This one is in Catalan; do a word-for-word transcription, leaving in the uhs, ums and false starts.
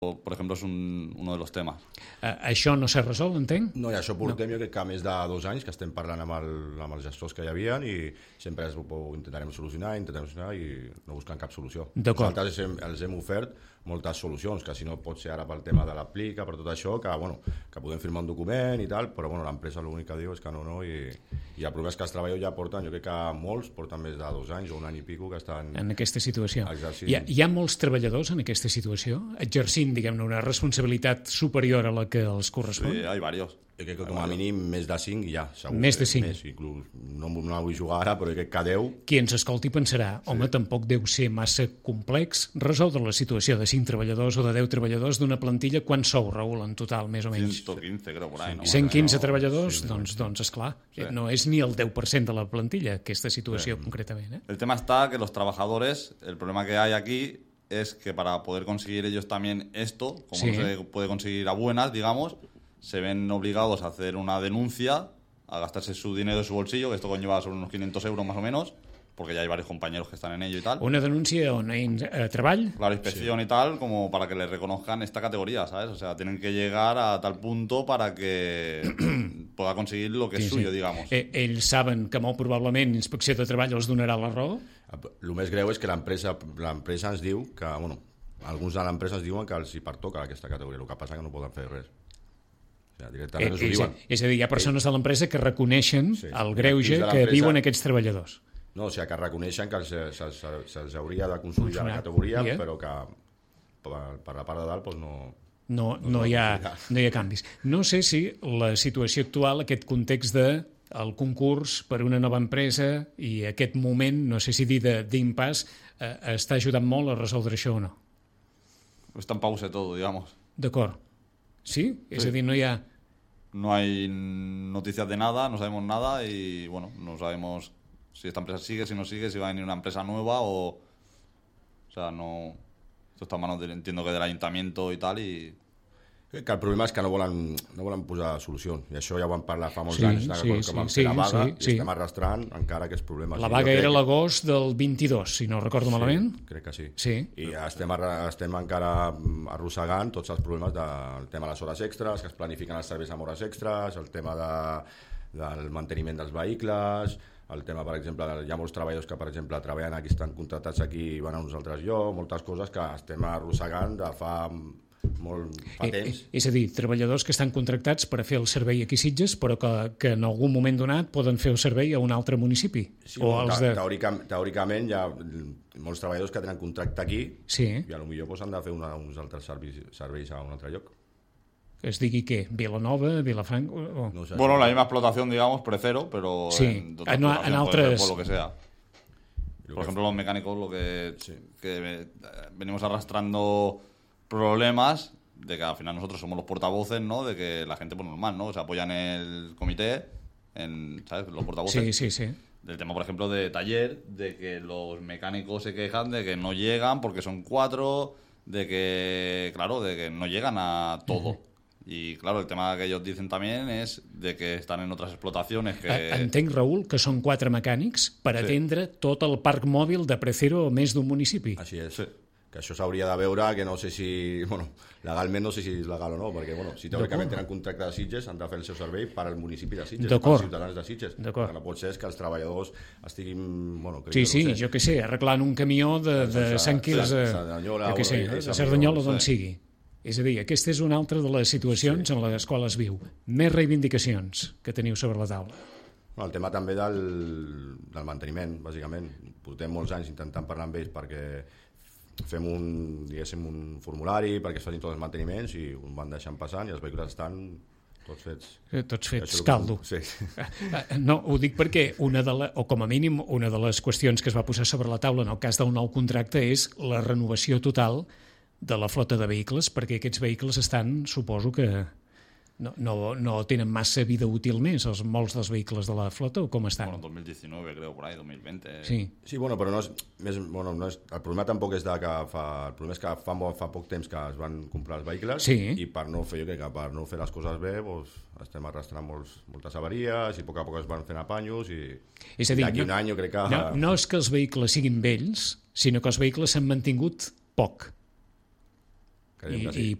por ejemplo, es un, uno de los temas. Uh, això no s'ha resolt, entenc? No, i això portem no. jo crec que més de dos anys que estem parlant amb, el, amb els gestors que hi havia i sempre es, ho intentarem solucionar, intentarem solucionar i no buscant cap solució. Nosaltres hem, els hem ofert moltes solucions, que si no pot ser ara pel tema de l'aplica, per tot això, que, bueno, que podem firmar un document i tal, però bueno, l'empresa l'únic que diu és que no, no, i, i el problema és que els treballadors ja porten, jo crec que molts porten més de dos anys o un any i pico que estan... En aquesta situació. Exercint. Hi ha, hi ha molts treballadors en aquesta situació, exercint, diguem-ne, una responsabilitat superior a la que els correspon? Sí, hay varios. Jo crec que com a mínim més de cinc ja, segur. Més de cinc. Més, inclús, no, no vull jugar ara, però jo crec que deu... Qui ens escolti pensarà, home, sí. Tampoc deu ser massa complex resoldre la situació de cinc treballadors o de deu treballadors d'una plantilla. Quan sou, Raül, en total, més o menys? ciento quince, creo, por ahí, ¿no? cent quinze treballadors? Sí, doncs, doncs, esclar, sí. No és ni el deu per cent de la plantilla, aquesta situació sí. Concretament. ¿eh? El tema está que los trabajadores, el problema que hay aquí es que para poder conseguir ellos también esto, como sí. no se puede conseguir a buenas, digamos, se ven obligados a hacer una denuncia, a gastarse su dinero de su bolsillo, que esto conlleva sobre unos quinientos euros más o menos, porque ya hay varios compañeros que están en ello y tal. Una denuncia on hay eh, treball? Claro, inspección sí. y tal, como para que les reconozcan esta categoría, ¿sabes? O sea, tienen que llegar a tal punto para que pueda conseguir lo que sí, es suyo, sí. digamos. Eh, ells saben que molt probablement Inspecció de Treball els donarà la raó? El més greu és que l'empresa l'empresa ens diu que, bueno, alguns de l'empresa ens diuen que els hi pertoca aquesta categoria, el que passa que no poden fer res. Directament eh, és, és a dir, hi ha persones de l'empresa que reconeixen sí. el greuge de que viuen aquests treballadors. No, o sigui, que reconeixen que se'ls se, se, se, se hauria de consolidar la categoria, yeah. però que per, per la part de dalt doncs no, no, no, no, hi ha, no hi ha canvis. No sé si la situació actual, aquest context de el concurs per una nova empresa i aquest moment, no sé si dir d'impàs, eh, està ajudant molt a resoldre això o no. Està en pausa todo, digamos. D'acord. Sí? És sí. a dir, no hi ha... No hay noticias de nada, no sabemos nada y, bueno, no sabemos si esta empresa sigue, si no sigue, si va a venir una empresa nueva o... O sea, no... Esto está en manos, del, entiendo que del ayuntamiento y tal y... Que el problema és que no volen, no volen posar solució. I això ja ho vam parlar fa molts sí, anys, sí, que sí, vam sí, fer la vaga sí, i sí. estem arrastrant encara aquests problemes. La vaga era l'agost del vint-i-dos, si no recordo sí, malament. Crec que sí. sí. I estem, estem encara arrossegant tots els problemes del tema de les hores extres, que es planifiquen els serveis amb hores extres, el tema de, del manteniment dels vehicles, el tema, per exemple, hi ha molts treballadors que, per exemple, treballen aquí, estan contractats aquí i van a uns altres llocs, moltes coses que estem arrossegant de fa... molt fa temps. Eh, és a dir, treballadors que estan contractats per a fer el servei aquí a Sitges, però que, que en algun moment donat poden fer el servei a un altre municipi. Sí, o bueno, els de... teòricament, teòricament hi ha molts treballadors que tenen contracte aquí sí. i potser pues, han de fer una, uns altres serveis, serveis a un altre lloc. Que es digui què? Vilanova, Vilafranca... O... No sé, bueno, la misma explotación, digamos, precero, pero sí. en, en, en altres... por lo que sea. Por ejemplo, los mecánicos, lo que, sí. que venimos arrastrando problemas de que al final nosotros somos los portavoces, ¿no? De que la gente, pues normal, ¿no? Se apoya en el comité, en, ¿sabes? Los portavoces. Sí, sí, sí. Del tema, por ejemplo, de taller, de que los mecánicos se quejan de que no llegan porque son cuatro, de que, claro, de que no llegan a todo. Uh-huh. Y claro, el tema que ellos dicen también es de que están en otras explotaciones que... Entenc, Raül, que són quatre mecànics per sí. atendre tot el parc mòbil de Precero a més d'un municipi. Així és. Sí. Que això s'hauria de veure, que no sé si... Bueno, legalment no sé si és legal o no, perquè, bueno, si teòricament tenen contracte de Sitges, han de fer el seu servei per al municipi de Sitges, pels ciutadans de Sitges. El que no pot ser és que els treballadors estiguin... Bueno, sí, sí, no sé. Jo què sé, arreglant un camió de, de Sant Quirze, de sé, de Cerdanyola, d'on sigui. És a dir, aquesta és una altra de les situacions sí. en les quals viu. Més reivindicacions que teniu sobre la taula. Bueno, el tema també del, del manteniment, bàsicament. Portem molts anys intentant parlar amb ells perquè fem un, diguéssim, un formulari perquè es facin tots els manteniments i un van deixant passant i els vehicles estan tots fets. Tots fets caldo. Sí. No, ho dic perquè una de la, o com a mínim una de les qüestions que es va posar sobre la taula en el cas del nou contracte és la renovació total de la flota de vehicles, perquè aquests vehicles estan, suposo que no, no, no tenen massa vida útil més, els molts dels vehicles de la flota, o com estan? Bueno, dos mil diecinueve, creo, por ahí, dos mil veinte... Sí, sí bueno, però no és, més, bueno, no és, el problema tampoc és de que fa, el problema és que fa, fa poc temps que es van comprar els vehicles sí. i per no fer, jo crec que per no fer les coses bé doncs, estem arrastrant molts, moltes avaries i a poc a poc es van fent apanyos i, és a dir, d'aquí no, un any jo crec que... No, no és que els vehicles siguin vells, sinó que els vehicles s'han mantingut poc. I, sí. I